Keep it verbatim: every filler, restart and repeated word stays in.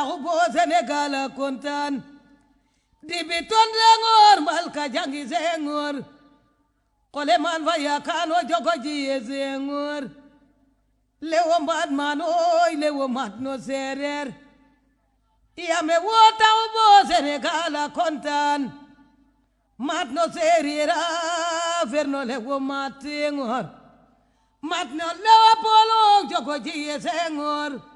bo Senegal kontaan dibiton rengor malka jangi sengor kole man vaya kano jogo jiye sengor lewo mat man oy lewo mat no serer iya me wota bo Senegal kontaan mat no serera verno lewo mat ngor mat no lewo polo jogo jiye sengor